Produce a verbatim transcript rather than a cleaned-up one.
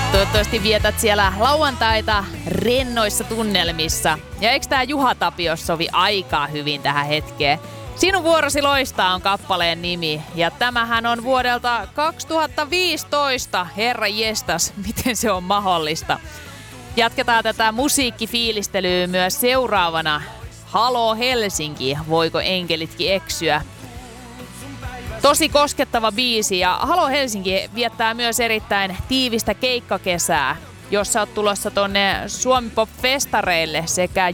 Toivottavasti vietät siellä lauantaita rennoissa tunnelmissa. Ja eikö tää Juha Tapio sovi aika hyvin tähän hetkeen? Sinun vuorosi loistaa on kappaleen nimi. Ja tämähän on vuodelta kaksituhattaviisitoista. Herra jestas, miten se on mahdollista. Jatketaan tätä musiikkifiilistelyä myös seuraavana. Halo Helsinki, voiko enkelitkin eksyä? Tosi koskettava biisi ja Halo Helsinki viettää myös erittäin tiivistä keikkakesää, jossa oot tulossa tonne Suomi Pop-festareille sekä